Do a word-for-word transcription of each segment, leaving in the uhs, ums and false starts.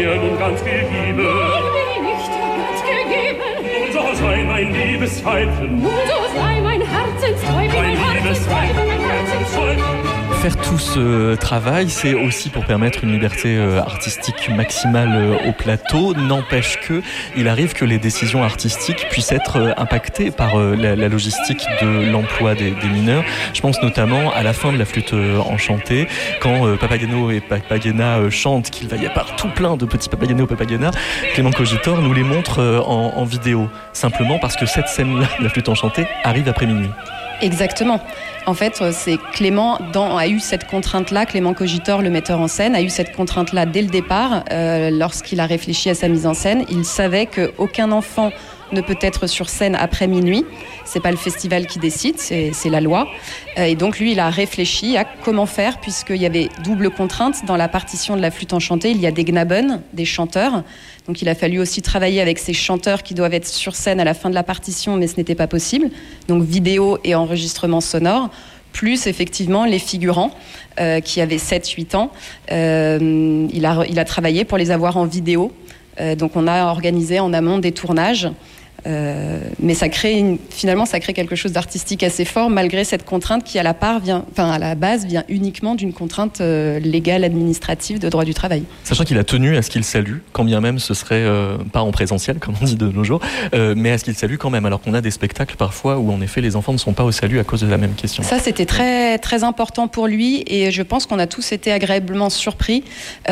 mir nun ganz gegeben. Mir bin nicht ganz gegeben. Nun so sei mein liebes Weibchen. Nun so sei mein Herzenstäubchen, mein Herzenstäubchen, mein Herzenstäubchen. Faire tout ce travail, c'est aussi pour permettre une liberté artistique maximale au plateau. N'empêche que, il arrive que les décisions artistiques puissent être impactées par la, la logistique de l'emploi des, des mineurs. Je pense notamment à la fin de la flûte enchantée, quand Papageno et Papagena chantent, qu'il va y avoir tout plein de petits Papageno et Papagena. Clément Cogitor nous les montre en, en vidéo, simplement parce que cette scène-là, la flûte enchantée, arrive après minuit. Exactement. En fait, c'est Clément dans, a eu cette contrainte-là, Clément Cogitor, le metteur en scène, a eu cette contrainte-là dès le départ. Euh, lorsqu'il a réfléchi à sa mise en scène, il savait qu'aucun enfant ne peut être sur scène après minuit. C'est pas le festival qui décide, c'est, c'est la loi. Euh, et donc lui, il a réfléchi à comment faire, puisqu'il y avait double contrainte. Dans la partition de la flûte enchantée, il y a des Gnaben, des chanteurs. Donc il a fallu aussi travailler avec ces chanteurs qui doivent être sur scène à la fin de la partition, mais ce n'était pas possible. Donc vidéo et enregistrement sonore, plus effectivement les figurants euh, qui avaient sept huit ans. Euh, il, a, il a travaillé pour les avoir en vidéo. Euh, donc on a organisé en amont des tournages. Euh, mais ça crée une, finalement ça crée quelque chose d'artistique assez fort malgré cette contrainte qui à la part vient, enfin à la base vient uniquement d'une contrainte euh, légale administrative de droit du travail. Sachant qu'il a tenu à ce qu'il salue, quand bien même ce serait euh, pas en présentiel comme on dit de nos jours, euh, mais à ce qu'il salue quand même, alors qu'on a des spectacles parfois où en effet les enfants ne sont pas au salut à cause de la même question. Ça c'était très très important pour lui et je pense qu'on a tous été agréablement surpris.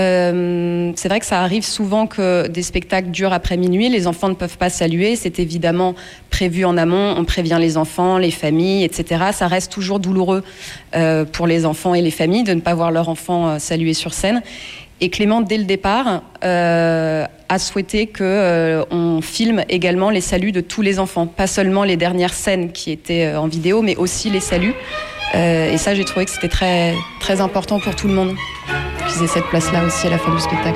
Euh, c'est vrai que ça arrive souvent que des spectacles durent après minuit, les enfants ne peuvent pas saluer, c'était évidemment prévu en amont, on prévient les enfants, les familles, et cetera. Ça reste toujours douloureux euh, pour les enfants et les familles de ne pas voir leur enfant euh, saluer sur scène. Et Clément, dès le départ, euh, a souhaité qu'on euh, filme également les saluts de tous les enfants, pas seulement les dernières scènes qui étaient euh, en vidéo, mais aussi les saluts. Euh, et ça, j'ai trouvé que c'était très, très important pour tout le monde qu'ils aient cette place-là aussi à la fin du spectacle.